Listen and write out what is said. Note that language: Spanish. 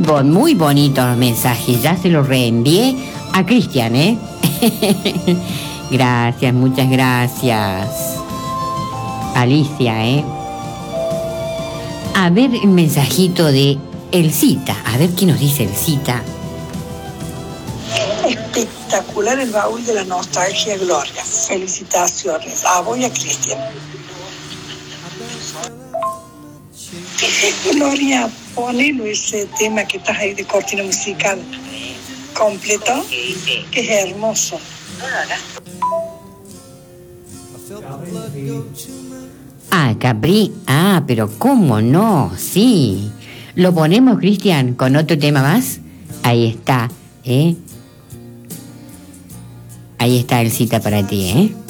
muy bonitos los mensajes. Ya se los reenvié a Cristian, ¿eh? Gracias, muchas gracias. Alicia, ¿eh? A ver el mensajito de Elcita. A ver qué nos dice Elcita. Espectacular el baúl de la nostalgia, Gloria. Felicitaciones a vos y a Cristian. Gloria, ponelo ese tema que estás ahí de cortina musical completo, que es hermoso. Capri. Pero cómo no, sí. Lo ponemos, Cristian, con otro tema más. Ahí está, ¿eh? Ahí está Elcita para ti, ¿eh?